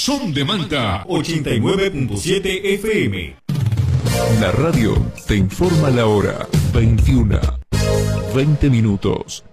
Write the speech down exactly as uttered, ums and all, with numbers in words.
Son de Manta ochenta y nueve punto siete F M. La radio te informa la hora. veintiuna, veinte minutos.